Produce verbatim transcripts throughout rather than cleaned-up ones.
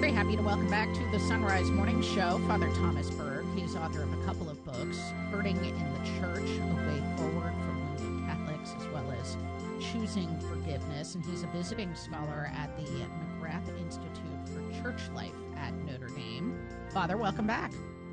Very happy to welcome back to the Sunrise Morning Show, Father Thomas Berg. He's author of a couple of books, Hurting in the Church, A Way Forward for Wounded Catholics, as well as Choosing Forgiveness. And he's a visiting scholar at the McGrath Institute for Church Life at Notre Dame. Father, welcome back.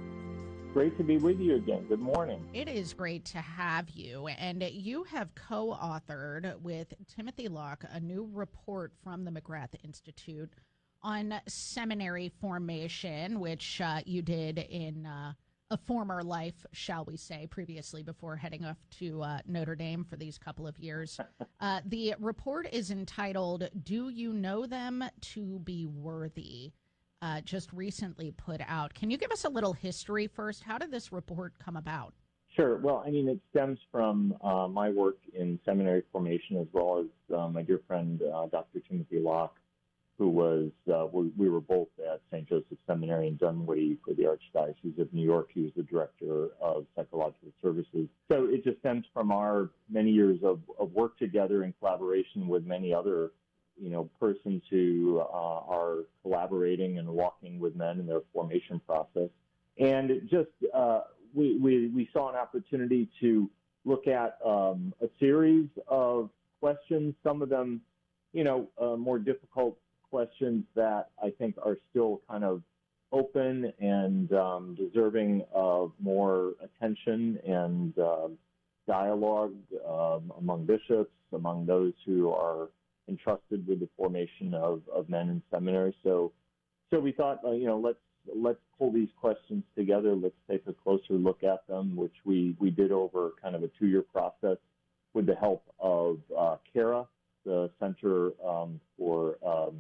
Great to be with you again. Good morning. It is great to have you. And you have co-authored with Timothy Locke a new report from the McGrath Institute on seminary formation, which uh, you did in uh, a former life, shall we say, previously before heading off to uh, Notre Dame for these couple of years. Uh, the report is entitled, Do You Know Them to Be Worthy? Uh, just recently put out. Can you give us a little history first? How did this report come about? Sure. Well, I mean, it stems from uh, my work in seminary formation as well as uh, my dear friend, uh, Doctor Timothy Locke, who was, uh, we, we were both at Saint Joseph Seminary in Dunwoody for the Archdiocese of New York. He was the director of psychological services. So it just stems from our many years of, of work together in collaboration with many other, you know, persons who uh, are collaborating and walking with men in their formation process. And it just, uh, we, we, we saw an opportunity to look at um, a series of questions, some of them, you know, uh, more difficult questions that I think are still kind of open and um, deserving of more attention and uh, dialogue um, among bishops, among those who are entrusted with the formation of, of men in seminary. So, so we thought, uh, you know, let's let's pull these questions together. Let's take a closer look at them, which we we did over kind of a two-year process with the help of uh, CARA, the Center um, for um,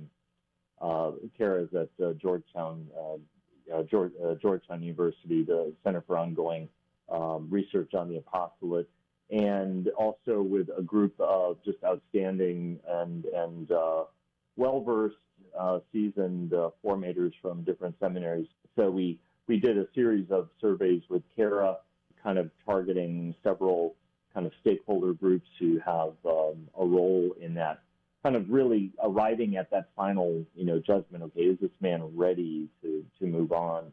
Uh, CARA is at uh, Georgetown, uh, uh, George, uh, Georgetown University, the Center for Ongoing um, Research on the Apostolate, and also with a group of just outstanding and and uh, well-versed, uh, seasoned uh, formators from different seminaries. So we we did a series of surveys with CARA, kind of targeting several kind of stakeholder groups who have um, a role in that, kind of really arriving at that final, you know, judgment. Okay, is this man ready to to move on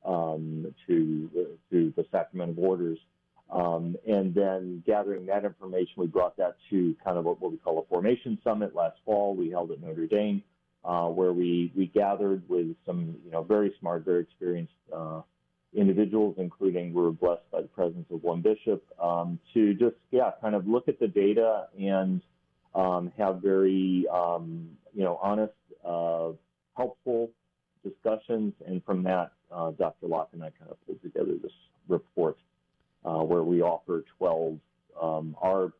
um, to to the sacrament of orders? Um, and then gathering that information, we brought that to kind of what, what we call a formation summit last fall. We held at Notre Dame, uh, where we we gathered with some, you know, very smart, very experienced uh, individuals, including we were blessed by the presence of one bishop, um, to just yeah, kind of look at the data and Um, have very, um, you know, honest, uh, helpful discussions. And from that, uh, Doctor Locke and I kind of pulled together this report uh, where we offer twelve, um, our,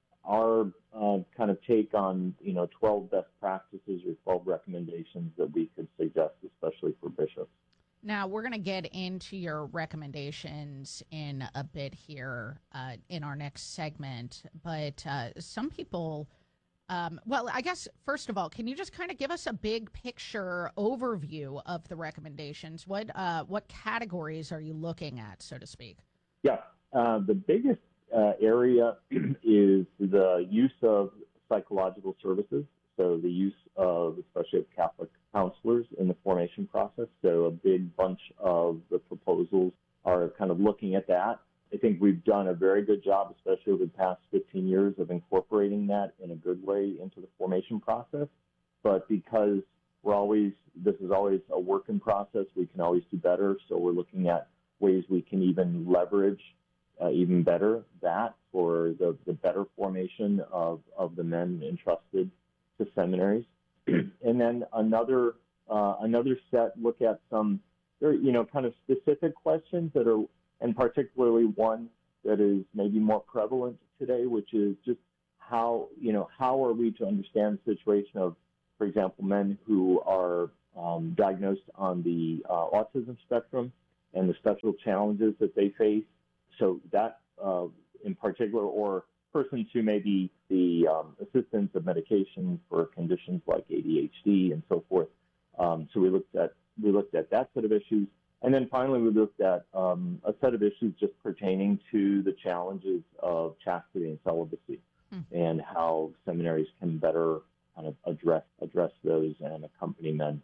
our uh, kind of take on, you know, twelve best practices or twelve recommendations that we could suggest, especially for bishops. Now, we're going to get into your recommendations in a bit here uh, in our next segment, but uh, some people... Um, well, I guess, first of all, can you just kind of give us a big picture overview of the recommendations? What uh, what categories are you looking at, so to speak? Yeah, uh, the biggest uh, area is the use of psychological services, so the use of, especially of Catholic counselors in the formation process. So a big bunch of the proposals are kind of looking at that. I think we've done a very good job, especially over the past fifteen years, of incorporating that in a good way into the formation process. But because we're always, this is always a work in process, we can always do better. So we're looking at ways we can even leverage uh, even better that for the, the better formation of, of the men entrusted to seminaries. And then another uh, another set, look at some, very, you know, kind of specific questions that are, and particularly one that is maybe more prevalent today, which is just how, you know, how are we to understand the situation of, for example, men who are um, diagnosed on the uh, autism spectrum and the special challenges that they face. So that uh, in particular, or persons who may be the um, assistance of medication for conditions like A D H D and so forth. Um, so we looked at we looked at that set of issues. And then finally, we looked at um, a set of issues just pertaining to the challenges of chastity and celibacy mm. and how seminaries can better kind of address address those and accompany men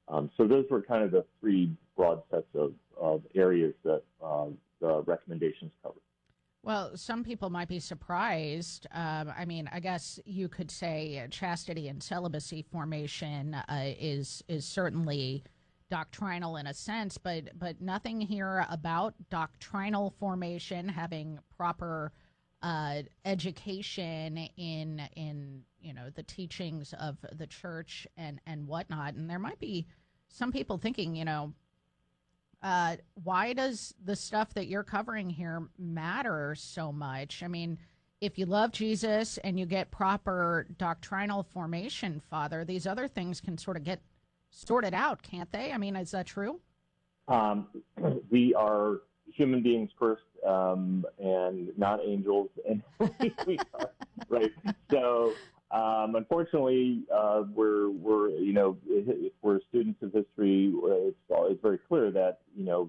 Um, so those were kind of the three broad sets of, of areas that uh, the recommendations covered. Well, some people might be surprised. Um, I mean, I guess you could say chastity and celibacy formation uh, is is certainly doctrinal in a sense, but but nothing here about doctrinal formation, having proper uh, education in in you know the teachings of the church and and whatnot. And there might be some people thinking, you know. Uh, why does the stuff that you're covering here matter so much? I mean, if you love Jesus and you get proper doctrinal formation, Father, these other things can sort of get sorted out, can't they? I mean, is that true? Um, we are human beings first, um, and not angels, and we are, right? So, um, unfortunately, uh, we're we're you know if we're students of history, it's it's very clear that you know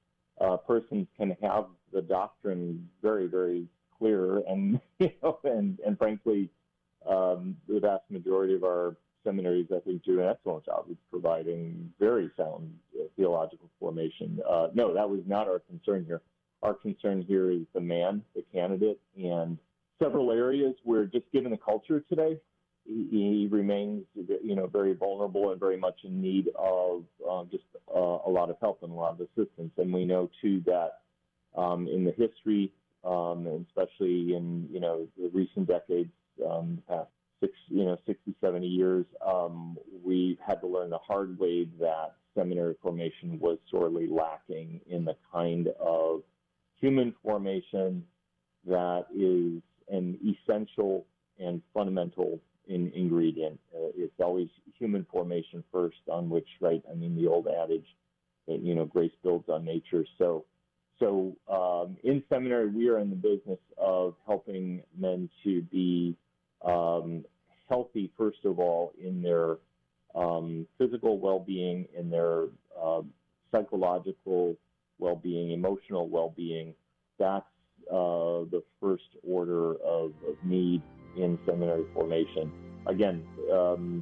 uh, persons can have the doctrine very very clear, and you know, and and frankly, um, the vast majority of our seminaries, I think, do an excellent job of providing very sound uh, theological formation. Uh, no, that was not our concern here. Our concern here is the man, the candidate, and several areas where, just given the culture today, he, he remains, you know, very vulnerable and very much in need of uh, just uh, a lot of help and a lot of assistance. And we know too that um, in the history, um, and especially in you know the recent decades, um, the past six, you know, sixty, seventy years, um, we had to learn the hard way that seminary formation was sorely lacking in the kind of human formation that is an essential and fundamental in, ingredient. Uh, it's always human formation first, on which, right, I mean, the old adage that, you know, grace builds on nature. So, so um, in seminary, we are in the business of helping men to be um, healthy, first of all, in their um, physical well-being, in their uh, psychological well-being, emotional well-being. That's uh, the first order of, of need in seminary formation. Again, um,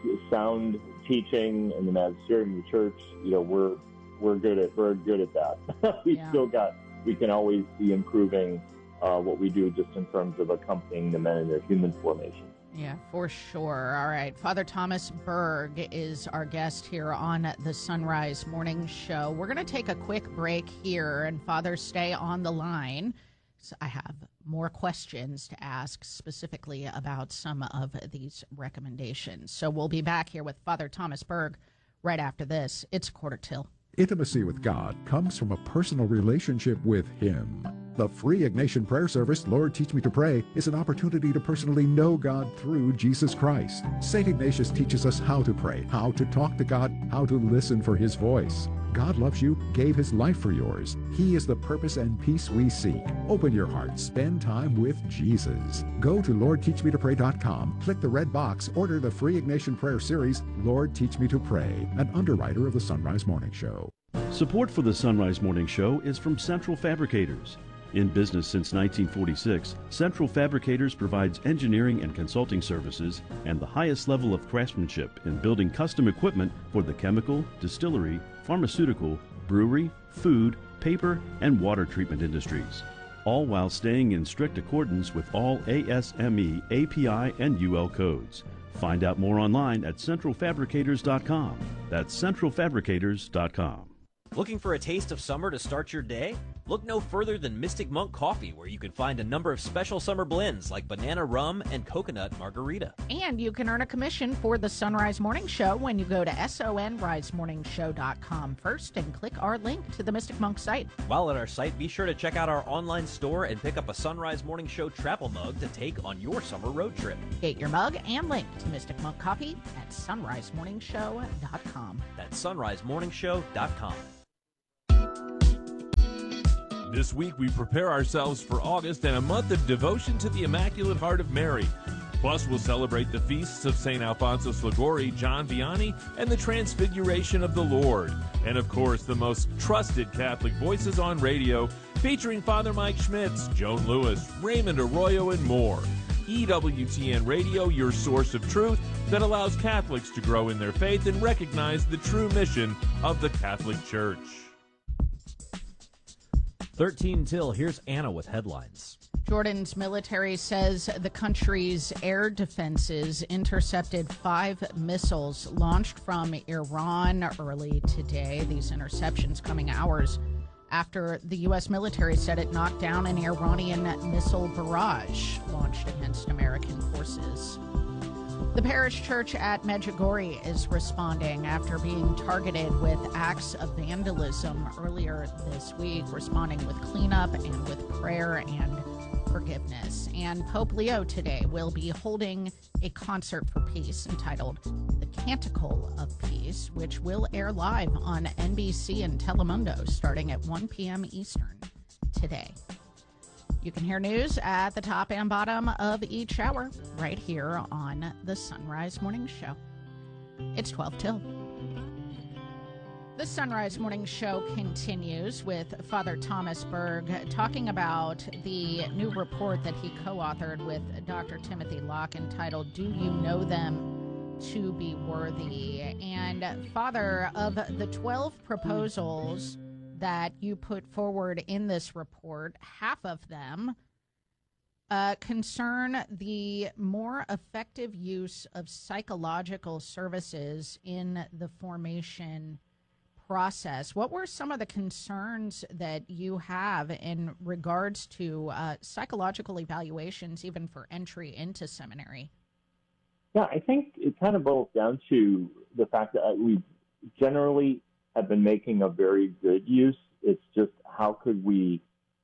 sound teaching in the magisterium of the church, you know, we're we're good at we're good at that. we Yeah. still got we can always be improving uh, what we do just in terms of accompanying the men in their human formation. Yeah, for sure. All right. Father Thomas Berg is our guest here on the Sunrise Morning Show. We're going to take a quick break here, and Father, stay on the line. So I have more questions to ask specifically about some of these recommendations. So we'll be back here with Father Thomas Berg right after this. It's a quarter till. Intimacy with God comes from a personal relationship with Him. The free Ignatian prayer service, Lord Teach Me to Pray, is an opportunity to personally know God through Jesus Christ. Saint Ignatius teaches us how to pray, how to talk to God, how to listen for His voice. God loves you, gave His life for yours. He is the purpose and peace we seek. Open your heart, spend time with Jesus. Go to lord teach me to pray dot com, click the red box, order the free Ignatian prayer series, Lord Teach Me to Pray, an underwriter of the Sunrise Morning Show. Support for the Sunrise Morning Show is from Central Fabricators. In business since nineteen forty-six, Central Fabricators provides engineering and consulting services and the highest level of craftsmanship in building custom equipment for the chemical, distillery, pharmaceutical, brewery, food, paper, and water treatment industries, all while staying in strict accordance with all A S M E, A P I, and U L codes. Find out more online at central fabricators dot com. That's central fabricators dot com. Looking for a taste of summer to start your day? Look no further than Mystic Monk Coffee, where you can find a number of special summer blends like banana rum and coconut margarita. And you can earn a commission for the Sunrise Morning Show when you go to sonrise morning show dot com first and click our link to the Mystic Monk site. While at our site, be sure to check out our online store and pick up a Sunrise Morning Show travel mug to take on your summer road trip. Get your mug and link to Mystic Monk Coffee at sunrise morning show dot com. That's sunrise morning show dot com. This week, we prepare ourselves for August and a month of devotion to the Immaculate Heart of Mary. Plus, we'll celebrate the feasts of Saint Alfonso Liguori, John Vianney, and the Transfiguration of the Lord. And, of course, the most trusted Catholic voices on radio, featuring Father Mike Schmitz, Joan Lewis, Raymond Arroyo, and more. E W T N Radio, your source of truth that allows Catholics to grow in their faith and recognize the true mission of the Catholic Church. thirteen till, here's Anna with headlines. Jordan's military says the country's air defenses intercepted five missiles launched from Iran early today. These interceptions coming hours after the U S military said it knocked down an Iranian missile barrage launched against American forces. The parish church at Medjugorje is responding after being targeted with acts of vandalism earlier this week, responding with cleanup and with prayer and forgiveness. And Pope Leo today will be holding a concert for peace entitled The Canticle of Peace, which will air live on N B C and Telemundo starting at one p.m. Eastern today. You can hear news at the top and bottom of each hour right here on the Sunrise Morning Show. It's twelve till. The Sunrise Morning Show continues with Father Thomas Berg talking about the new report that he co-authored with Doctor Timothy Locke entitled Do You Know Them to Be Worthy? And Father, of the twelve proposals that you put forward in this report, half of them uh, concern the more effective use of psychological services in the formation process. What were some of the concerns that you have in regards to uh, psychological evaluations, even for entry into seminary? Yeah, I think it kind of boils down to the fact that we generally have been making a very good use. It's just how could we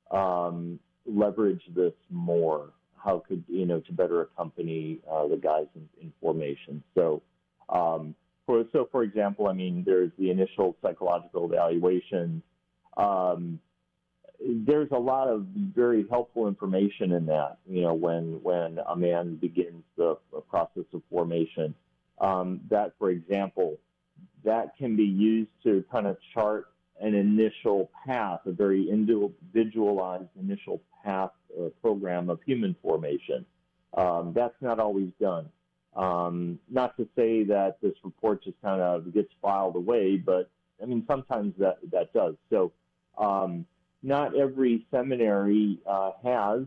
um, leverage this more? How could, you know, to better accompany uh, the guys in, in formation? So, um, for, so for example, I mean, there's the initial psychological evaluation. Um, there's a lot of very helpful information in that, you know, when, when a man begins the, the process of formation. Um, that, for example, that can be used to kind of chart an initial path, a very individualized initial path uh, program of human formation. Um, that's not always done. Um, not to say that this report just kind of gets filed away, but I mean, sometimes that, that does. So um, not every seminary uh, has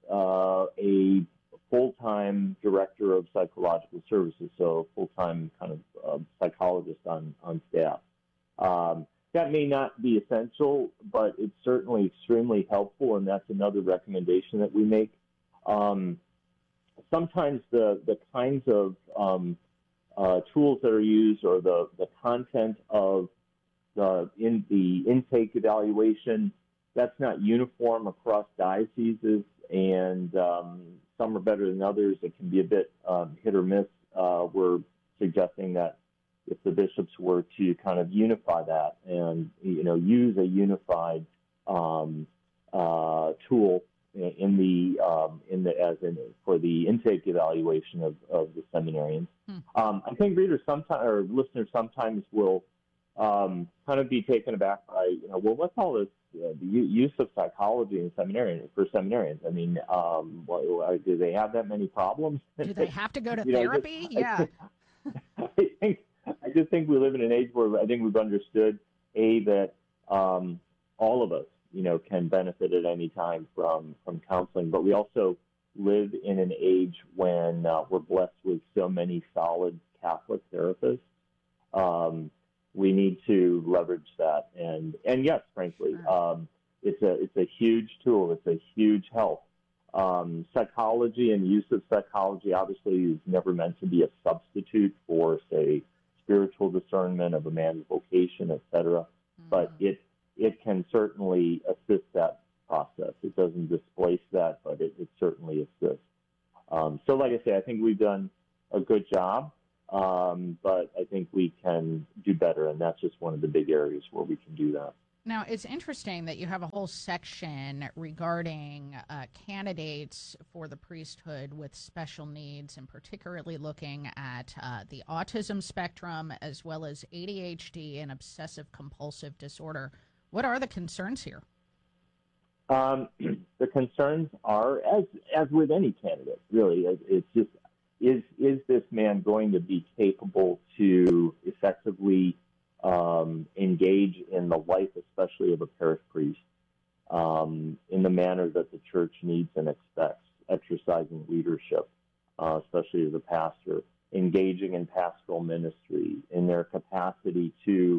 uh, a full-time director of psychological services, so a full-time kind of uh, psychologist on, on staff. Um, that may not be essential, but it's certainly extremely helpful, and that's another recommendation that we make. Um, sometimes the, the kinds of um, uh, tools that are used or the, the content of the, in the intake evaluation, that's not uniform across dioceses, and um, some are better than others. It can be a bit um, hit or miss. Uh, we're suggesting that if the bishops were to kind of unify that and, you know, use a unified um, uh, tool in the um, in the as in for the intake evaluation of, of the seminarians. Hmm. Um, I think readers sometimes or listeners sometimes will um, kind of be taken aback by, you know, well, what's all this uh, the use of psychology in seminarians for seminarians? I mean, um, well, do they have that many problems? Do they have to go to you know, therapy? just, yeah. I, I think I just think we live in an age where I think we've understood a that um, all of us, you know, can benefit at any time from, from counseling. But we also live in an age when uh, we're blessed with so many solid Catholic therapists. Um, we need to leverage that. And, and yes, frankly, um, it's a it's a huge tool. It's a huge help. Um, psychology and use of psychology obviously is never meant to be a substitute for, say, spiritual discernment of a man's vocation, et cetera. Mm-hmm. But it it can certainly assist that process. It doesn't displace that, but it, it certainly assists. Um, so like I say, I think we've done a good job, um, but I think we can do better, and that's just one of the big areas where we can do that. Now, it's interesting that you have a whole section regarding uh, candidates for the priesthood with special needs, and particularly looking at uh, the autism spectrum as well as A D H D and obsessive compulsive disorder. What are the concerns here? Um, the concerns are, as as with any candidate, really, it, it's just is is this man going to be capable to effectively um, engage in the life, especially of a parish priest, um, in the manner that the church needs and expects, exercising leadership, uh, especially as a pastor, engaging in pastoral ministry, in their capacity to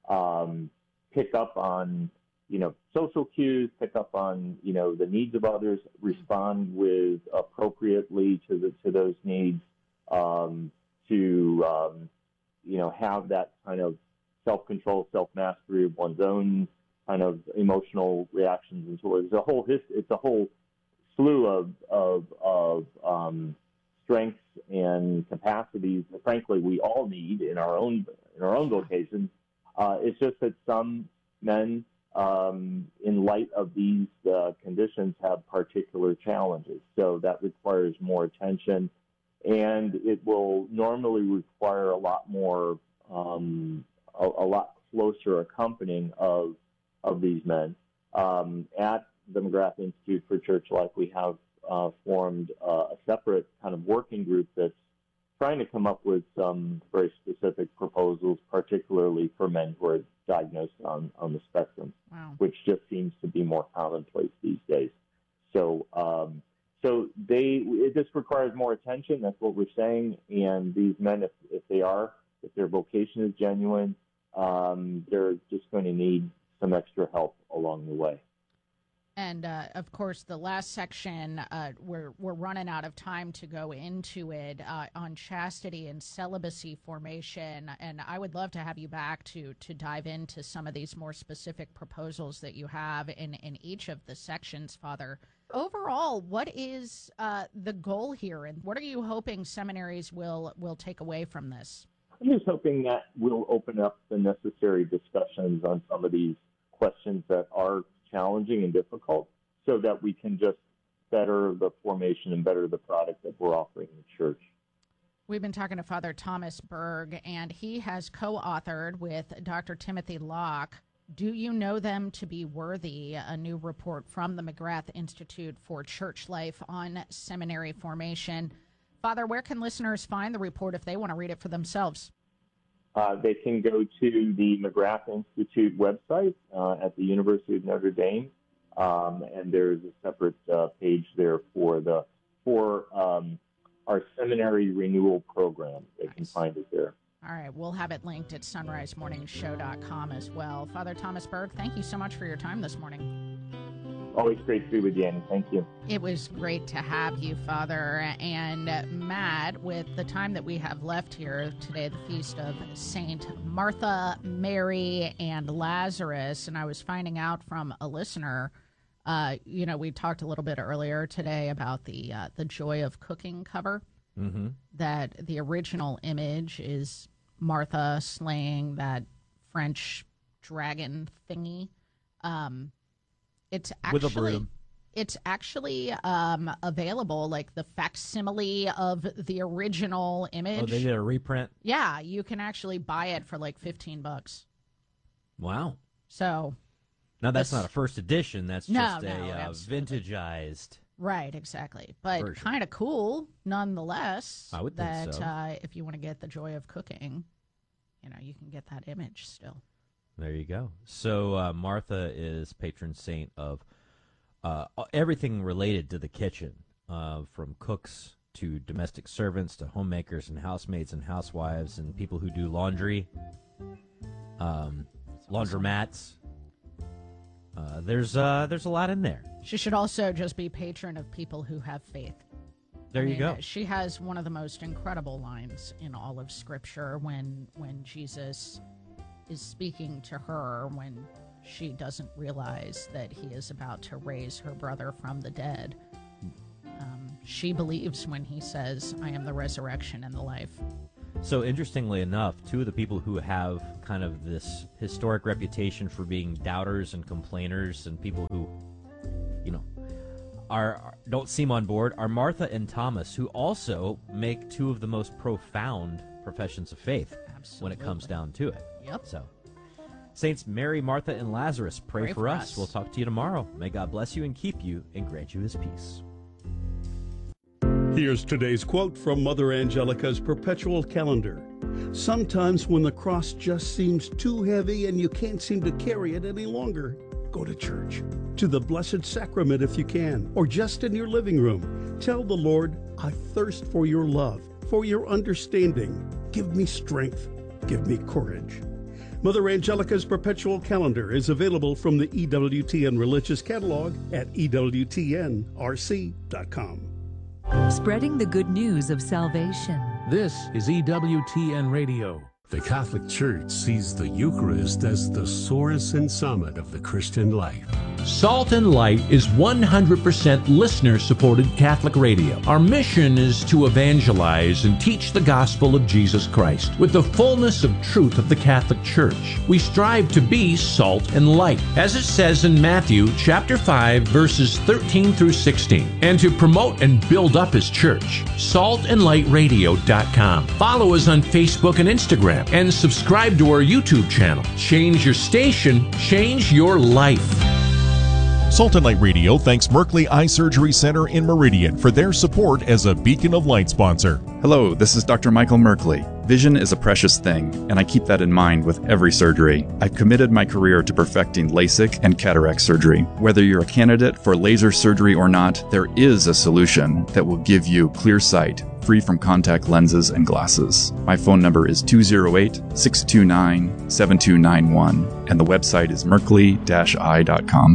um, pick up on, you know, social cues, pick up on, you know, the needs of others, respond with appropriately to the to those needs, um, to um, you know, have that kind of self-control, self-mastery of one's own kind of emotional reactions and so on. It's a whole hist- it's a whole slew of of of um, strengths and capacities that, frankly, we all need in our own in our own vocations. Uh, it's just that some men, um, in light of these uh, conditions, have particular challenges. So that requires more attention, and it will normally require a lot more, um, a, a lot closer accompanying of of these men. Um, at the McGrath Institute for Church Life, we have uh, formed uh, a separate kind of working group that's trying to come up with some very specific proposals, particularly for men who are diagnosed on, on the spectrum, Wow. which just seems to be more commonplace these days. So, um, so they it just requires more attention. That's what we're saying. And these men, if, if they are, if their vocation is genuine, um, they're just going to need some extra help along the way. And, uh, of course, the last section, uh, we're, we're running out of time to go into it, uh, on chastity and celibacy formation. And I would love to have you back to to dive into some of these more specific proposals that you have in, in each of the sections, Father. Overall, what is uh, the goal here, and what are you hoping seminaries will, will take away from this? I'm just hoping that we'll open up the necessary discussions on some of these questions that are challenging and difficult, so that we can just better the formation and better the product that we're offering in the church. We've been talking to Father Thomas Berg, and he has co-authored with Doctor Timothy Locke, Do You Know Them to Be Worthy?, a new report from the McGrath Institute for Church Life on seminary formation. Father, where can listeners find the report if they want to read it for themselves? Uh, they can go to the McGrath Institute website uh, at the University of Notre Dame, um, and there's a separate uh, page there for the for um, our seminary renewal program. They Nice. can find it there. All right, we'll have it linked at sunrise morning show dot com as well. Father Thomas Berg, thank you so much for your time this morning. Always great to be with you, Annie. Thank you. It was great to have you, Father. And uh, Matt, with the time that we have left here today, the feast of Saint Martha, Mary, and Lazarus, and I was finding out from a listener, uh, you know, we talked a little bit earlier today about the uh, the Joy of Cooking cover, Mm-hmm. that the original image is Martha slaying that French dragon thingy. Um, it's actually... With a broom. It's actually um, available, like the facsimile of the original image. Oh, they did a reprint? Yeah, you can actually buy it for like fifteen bucks. Wow. So, Now, that's This- not a first edition. That's No, just no, a uh, absolutely. vintageized. right, exactly. But Version. kind of cool nonetheless. I would think that, so. uh, if you want to get the joy of cooking, you know, you can get that image still. There you go. So uh, Martha is patron saint of uh, everything related to the kitchen, uh, from cooks to domestic servants to homemakers and housemaids and housewives and people who do laundry, um, laundromats. Uh, there's uh, there's a lot in there. She should also just be patron of people who have faith. There I you mean, go. She has one of the most incredible lines in all of Scripture when when Jesus is speaking to her when she doesn't realize that he is about to raise her brother from the dead. Um, she believes when he says, I am the resurrection and the life. So interestingly enough, two of the people who have kind of this historic reputation for being doubters and complainers and people who, you know, are, are don't seem on board are Martha and Thomas, who also make two of the most profound professions of faith Absolutely. when it comes down to it. Yep. So Saints Mary, Martha, and Lazarus, pray, Pray for, for us. us. We'll talk to you tomorrow. May God bless you and keep you and grant you his peace. Here's today's quote from Mother Angelica's perpetual calendar. Sometimes when the cross just seems too heavy and you can't seem to carry it any longer, go to church, to the Blessed Sacrament if you can, or just in your living room. Tell the Lord, I thirst for your love, for your understanding. Give me strength. Give me courage. Mother Angelica's perpetual calendar is available from the E W T N Religious Catalog at E W T N R C dot com. Spreading the good news of salvation. This is E W T N Radio. The Catholic Church sees the Eucharist as the source and summit of the Christian life. Salt and Light is one hundred percent listener-supported Catholic radio. Our mission is to evangelize and teach the gospel of Jesus Christ with the fullness of truth of the Catholic Church. We strive to be salt and light, as it says in Matthew chapter five, verses thirteen through sixteen, and to promote and build up his church. salt and light radio dot com. Follow us on Facebook and Instagram, and subscribe to our YouTube channel. Change your station, change your life. Salt and Light Radio thanks Merkley Eye Surgery Center in Meridian for their support as a Beacon of Light sponsor. Hello, this is Doctor Michael Merkley. Vision is a precious thing, and I keep that in mind with every surgery. I've committed my career to perfecting LASIK and cataract surgery. Whether you're a candidate for laser surgery or not, there is a solution that will give you clear sight, free from contact lenses and glasses. My phone number is two oh eight, six two nine, seven two nine one, and the website is merkley dash eye dot com.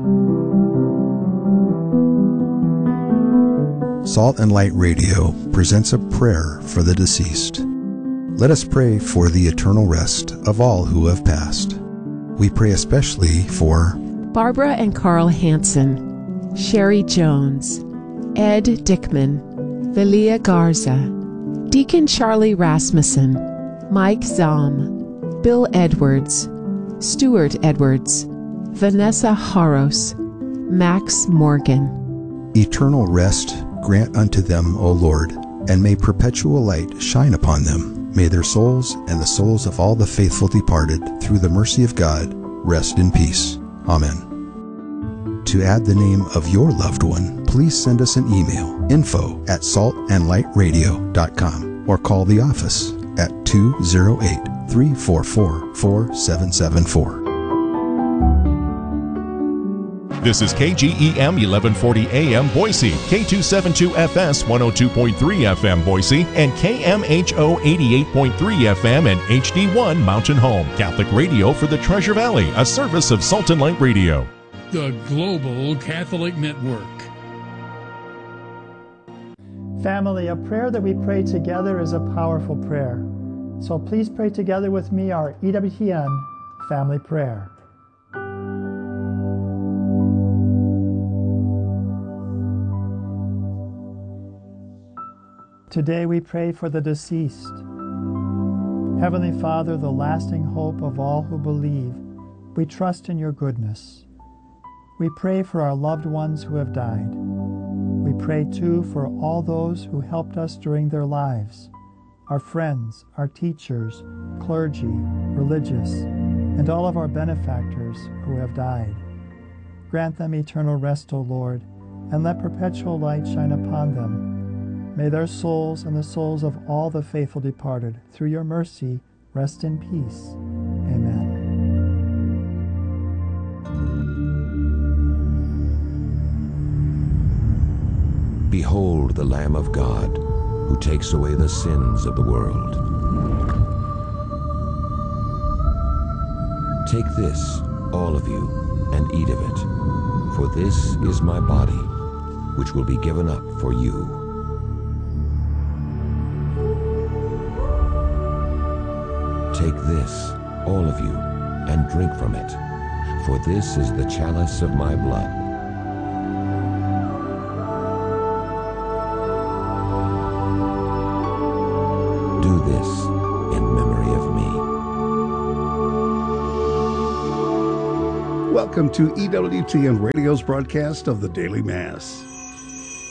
Salt and Light Radio presents a prayer for the deceased. Let us pray for the eternal rest of all who have passed. We pray especially for Barbara and Carl Hansen, Sherry Jones, Ed Dickman, Velia Garza, Deacon Charlie Rasmussen, Mike Zahm, Bill Edwards, Stuart Edwards, Vanessa Haros, Max Morgan. Eternal rest grant unto them, O Lord, and may perpetual light shine upon them. May their souls and the souls of all the faithful departed, through the mercy of God, rest in peace. Amen. To add the name of your loved one, please send us an email, info at salt and light radio dot com, or call the office at two oh eight, three four four, four seven seven four. This is K G E M eleven forty A M Boise, K two seventy-two F S one oh two point three F M Boise, and K M H O eighty-eight point three F M and H D one Mountain Home. Catholic radio for the Treasure Valley, a service of Salt and Light Radio. The Global Catholic Network. Family, a prayer that we pray together is a powerful prayer. So please pray together with me our E W T N family prayer. Today we pray for the deceased. Heavenly Father, the lasting hope of all who believe, we trust in your goodness. We pray for our loved ones who have died. We pray too for all those who helped us during their lives, our friends, our teachers, clergy, religious, and all of our benefactors who have died. Grant them eternal rest, O Lord, and let perpetual light shine upon them. May their souls and the souls of all the faithful departed, through your mercy, rest in peace. Amen. Behold the Lamb of God, who takes away the sins of the world. Take this, all of you, and eat of it, for this is my body, which will be given up for you. Take this, all of you, and drink from it, for this is the chalice of my blood. Do this in memory of me. Welcome to E W T N Radio's broadcast of the Daily Mass.